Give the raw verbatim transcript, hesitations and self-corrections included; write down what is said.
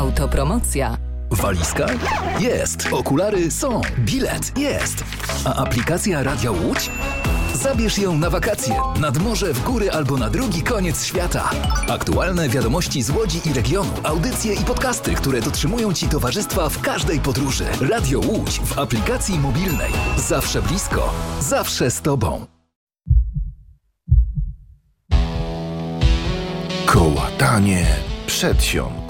Autopromocja. Walizka? Jest. Okulary są. Bilet? Jest. A aplikacja Radia Łódź? Zabierz ją na wakacje, nad morze, w góry albo na drugi koniec świata. Aktualne wiadomości z Łodzi i regionu, audycje i podcasty, które dotrzymują Ci towarzystwa w każdej podróży. Radio Łódź w aplikacji mobilnej. Zawsze blisko, zawsze z Tobą. Kołatanie przedświąt.